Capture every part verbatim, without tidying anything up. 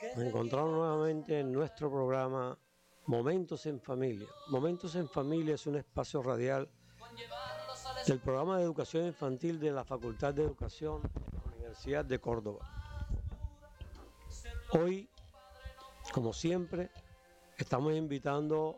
Nos encontramos nuevamente en nuestro programa Momentos en Familia. Momentos en Familia es un espacio radial del programa de educación infantil de la Facultad de Educación de la Universidad de Córdoba. Hoy, como siempre, estamos invitando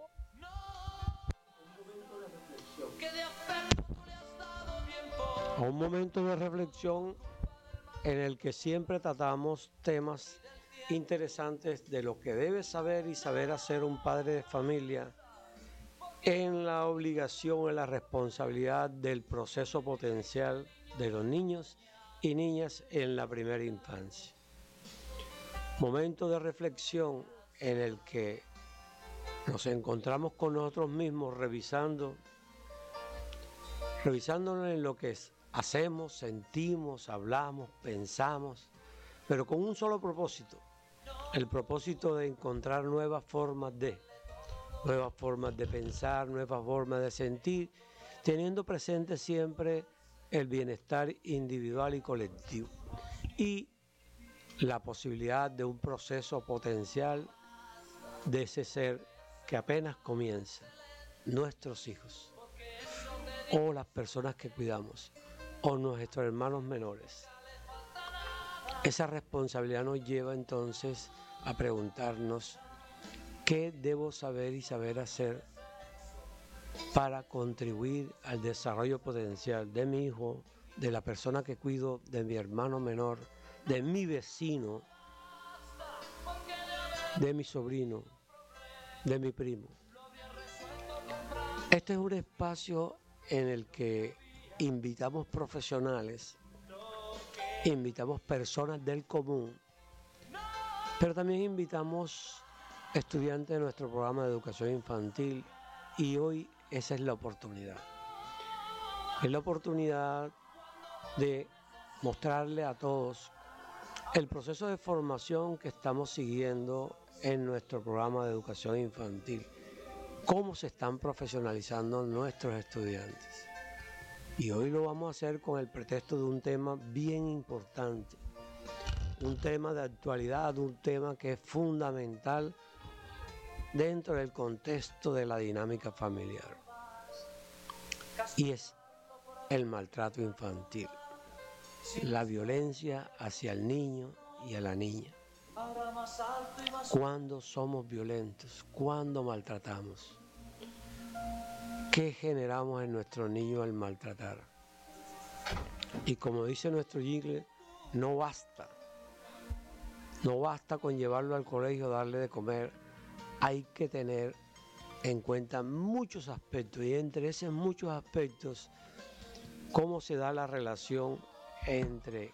a un momento de reflexión en el que siempre tratamos temas interesantes de lo que debe saber y saber hacer un padre de familia en la obligación, en la responsabilidad del proceso potencial de los niños y niñas en la primera infancia. Momento de reflexión en el que nos encontramos con nosotros mismos revisando, revisándonos en lo que es, hacemos, sentimos, hablamos, pensamos, pero con un solo propósito, el propósito de encontrar nuevas formas de, nuevas formas de pensar, nuevas formas de sentir, teniendo presente siempre el bienestar individual y colectivo y la posibilidad de un proceso potencial de ese ser que apenas comienza, nuestros hijos o las personas que cuidamos o nuestros hermanos menores. Esa responsabilidad nos lleva entonces a preguntarnos qué debo saber y saber hacer para contribuir al desarrollo potencial de mi hijo, de la persona que cuido, de mi hermano menor, de mi vecino, de mi sobrino, de mi primo. Este es un espacio en el que invitamos profesionales, invitamos personas del común, pero también invitamos estudiantes de nuestro programa de educación infantil y hoy esa es la oportunidad. Es la oportunidad de mostrarle a todos el proceso de formación que estamos siguiendo en nuestro programa de educación infantil, cómo se están profesionalizando nuestros estudiantes. Y hoy lo vamos a hacer con el pretexto de un tema bien importante, un tema de actualidad, un tema que es fundamental dentro del contexto de la dinámica familiar. Y es el maltrato infantil, la violencia hacia el niño y a la niña. ¿Cuándo somos violentos? ¿Cuándo maltratamos? ¿Qué generamos en nuestros niños al maltratar? Y como dice nuestro jingle, no basta. No basta con llevarlo al colegio, darle de comer. Hay que tener en cuenta muchos aspectos y entre esos muchos aspectos, cómo se da la relación entre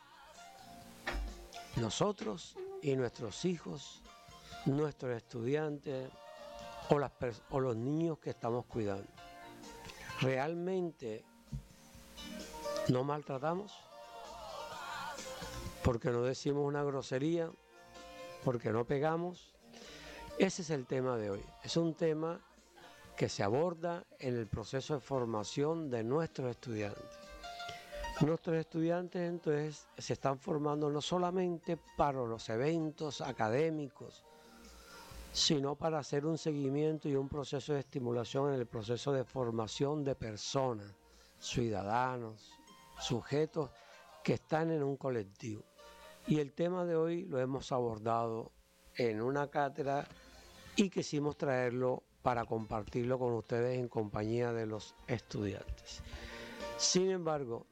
nosotros y nuestros hijos, nuestros estudiantes o, las o los niños que estamos cuidando. ¿Realmente no maltratamos? ¿Porque no decimos una grosería? ¿Porque no pegamos? Ese es el tema de hoy. Es un tema que se aborda en el proceso de formación de nuestros estudiantes. Nuestros estudiantes entonces se están formando no solamente para los eventos académicos, sino para hacer un seguimiento y un proceso de estimulación en el proceso de formación de personas, ciudadanos, sujetos que están en un colectivo. Y el tema de hoy lo hemos abordado en una cátedra y quisimos traerlo para compartirlo con ustedes en compañía de los estudiantes. Sin embargo,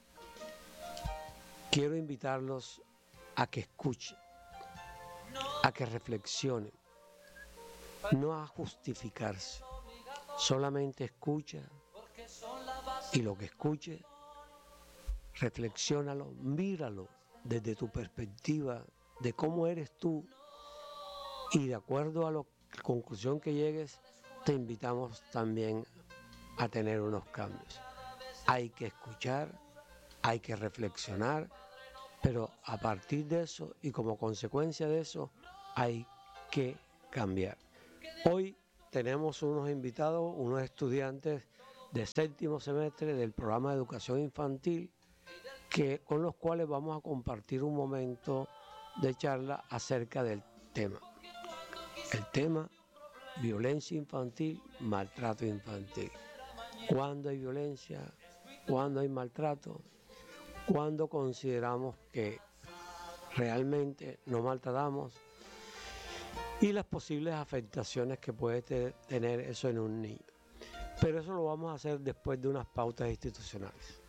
quiero invitarlos a que escuchen, a que reflexionen, no a justificarse, solamente escucha y lo que escuche, reflexiónalo, míralo desde tu perspectiva de cómo eres tú y de acuerdo a la conclusión que llegues, te invitamos también a tener unos cambios. Hay que escuchar, hay que reflexionar, pero a partir de eso y como consecuencia de eso hay que cambiar. Hoy tenemos unos invitados, unos estudiantes de séptimo semestre del programa de educación infantil que, con los cuales vamos a compartir un momento de charla acerca del tema. El tema, violencia infantil, maltrato infantil. ¿Cuándo hay violencia? ¿Cuándo hay maltrato? ¿Cuándo consideramos que realmente no maltratamos? Y las posibles afectaciones que puede te- tener eso en un niño. Pero eso lo vamos a hacer después de unas pautas institucionales.